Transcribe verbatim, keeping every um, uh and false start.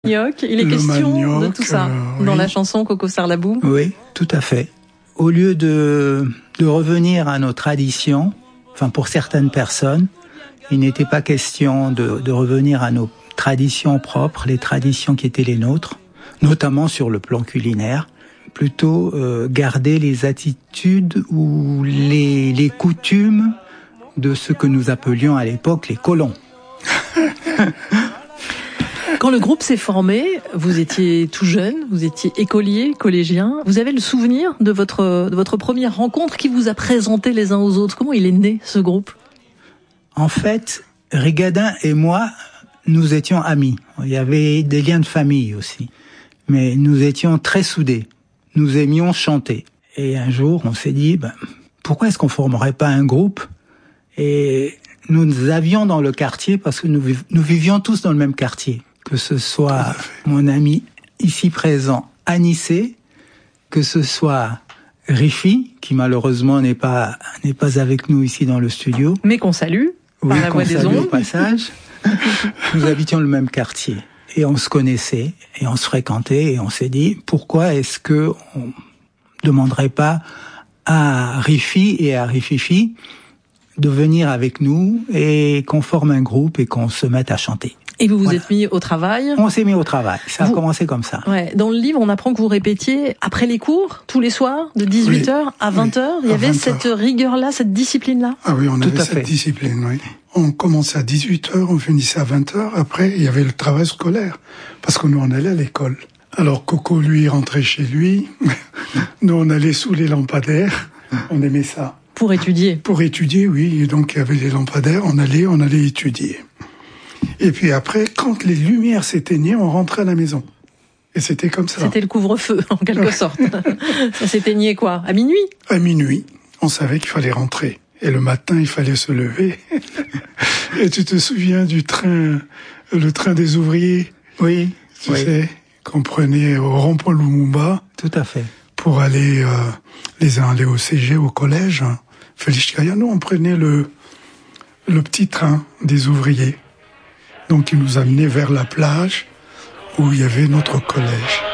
Manioc, il est le question manioc, de tout ça euh, dans oui. la chanson Coco Sarlabou. Oui, tout à fait. Au lieu de, de revenir à nos traditions, enfin pour certaines personnes, il n'était pas question de, de revenir à nos traditions propres, les traditions qui étaient les nôtres, notamment sur le plan culinaire, plutôt euh, garder les attitudes ou les, les coutumes de ce que nous appelions à l'époque les colons. Quand le groupe s'est formé, vous étiez tout jeune, vous étiez écolier, collégien. Vous avez le souvenir de votre, de votre première rencontre qui vous a présenté les uns aux autres? Comment il est né, ce groupe? En fait, Rigadin et moi, nous étions amis. Il y avait des liens de famille aussi. Mais nous étions très soudés. Nous aimions chanter. Et un jour, on s'est dit, ben, pourquoi est-ce qu'on formerait pas un groupe? Et nous avions dans le quartier, parce que nous, nous vivions tous dans le même quartier. Que ce soit mon ami ici présent, Anissé, que ce soit Rifi, qui malheureusement n'est pas, n'est pas avec nous ici dans le studio. Mais qu'on salue, par oui, la voix des ondes. Au passage. Nous habitions le même quartier. Et on se connaissait, et on se fréquentait, et on s'est dit, pourquoi est-ce que on demanderait pas à Rifi et à Rififi de venir avec nous et qu'on forme un groupe et qu'on se mette à chanter. Et vous vous Voilà. êtes mis au travail? On s'est mis au travail. Ça vous... a commencé comme ça. Ouais. Dans le livre, on apprend que vous répétiez après les cours, tous les soirs, de dix-huit heures oui. à vingt heures. Il y avait cette rigueur-là, cette discipline-là? Ah oui, on Tout avait à cette fait. discipline, oui. On commençait à dix-huit heures, on finissait à vingt heures. Après, il y avait le travail scolaire. Parce que nous, on allait à l'école. Alors, Coco, lui, rentrait chez lui. Nous, on allait sous les lampadaires. On aimait ça. Pour étudier? Pour étudier, oui. Et donc, il y avait les lampadaires. On allait, on allait étudier. Et puis après, quand les lumières s'éteignaient, on rentrait à la maison. Et c'était comme ça. C'était le couvre-feu, en quelque sorte. Ça s'éteignait quoi? À minuit? À minuit. On savait qu'il fallait rentrer. Et le matin, il fallait se lever. Et tu te souviens du train, le train des ouvriers? Oui. Tu oui. sais, qu'on prenait au rond-point Lumumba. Tout à fait. Pour aller, euh, les uns allaient au C G, au collège. Félix Cayano, on prenait le, le petit train des ouvriers. Donc, il nous amenait vers la plage où il y avait notre collège.